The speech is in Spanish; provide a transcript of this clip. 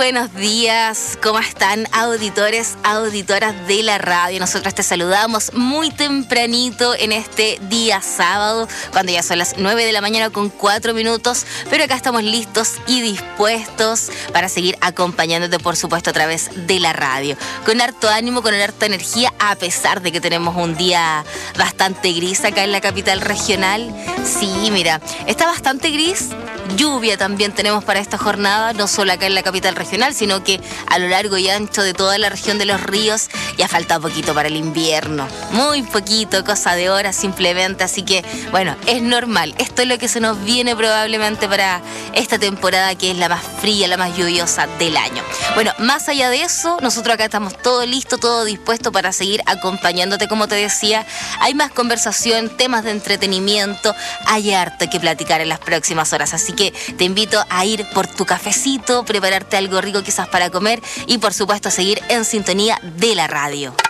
buenos días, ¿cómo están auditores, auditoras de la radio? Nosotros te saludamos muy tempranito en este día sábado, cuando ya son las 9 de la mañana con 4 minutos, pero acá estamos listos y dispuestos para seguir acompañándote, por supuesto, a través de la radio. Con harto ánimo, con harta energía, a pesar de que tenemos un día bastante gris acá en la capital regional. Sí, mira, está bastante gris. Lluvia también tenemos para esta jornada, no solo acá en la capital regional, sino que a lo largo y ancho de toda la región de los ríos. Ya falta poquito para el invierno, muy poquito, cosa de horas simplemente, así que bueno, es normal. Esto es lo que se nos viene probablemente para esta temporada, que es la más fría, la más lluviosa del año. Bueno, más allá de eso, nosotros acá estamos todo listo, todo dispuesto para seguir acompañándote, como te decía. Hay más conversación, temas de entretenimiento, hay harto que platicar en las próximas horas, así que te invito a ir por tu cafecito, prepararte algo rico quizás para comer y por supuesto seguir en sintonía de la radio.